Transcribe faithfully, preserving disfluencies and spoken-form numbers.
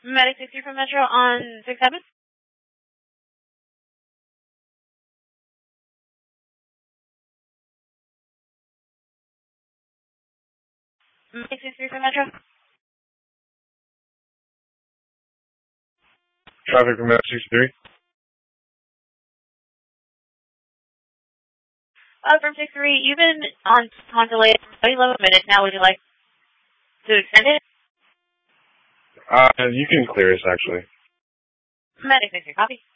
Medic six three from Metro on six seven. Medic six three from Metro. Traffic from Medic six three. Uh, from six three, you've been on, on delay for eleven minutes now. Would you like to extend it? Uh, you can clear us, actually. Medic six three, copy.